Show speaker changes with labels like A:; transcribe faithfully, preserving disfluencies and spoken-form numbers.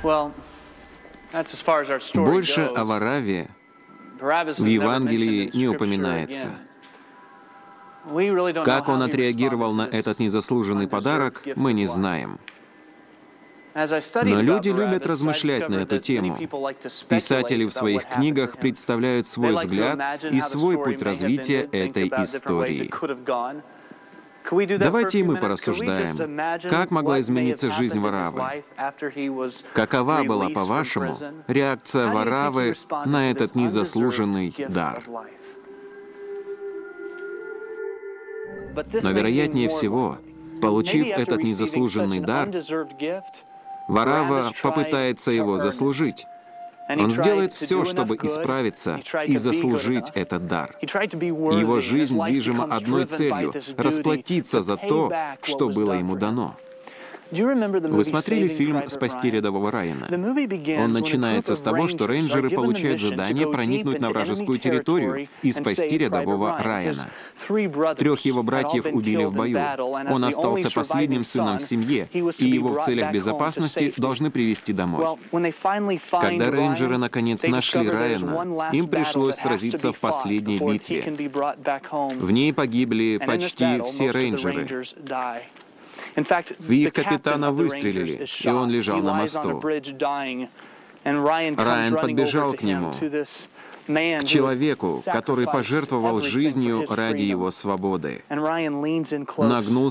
A: Больше о Варавве в Евангелии не упоминается. Как он отреагировал на этот незаслуженный подарок, мы не знаем. Но люди любят размышлять на эту тему. Писатели в своих книгах представляют свой взгляд и свой путь развития этой истории. Давайте и мы порассуждаем, как могла измениться жизнь Вараввы. Какова была, по-вашему, реакция Вараввы на этот незаслуженный дар? Но, вероятнее всего, получив этот незаслуженный дар, Варавва попытается его заслужить. Он сделает все, чтобы исправиться и заслужить этот дар. Его жизнь движима одной целью — расплатиться за то, что было ему дано. Вы смотрели фильм «Спасти рядового Райана»? Он начинается с того, что рейнджеры получают задание проникнуть на вражескую территорию и спасти рядового Райана. Трех его братьев убили в бою. Он остался последним сыном в семье, и его в целях безопасности должны привезти домой. Когда рейнджеры наконец нашли Райана, им пришлось сразиться в последней битве. В ней погибли почти все рейнджеры. В их капитана выстрелили, и он лежал на мосту. Райан подбежал к нему, к человеку, который пожертвовал жизнью ради его свободы. Нагнулся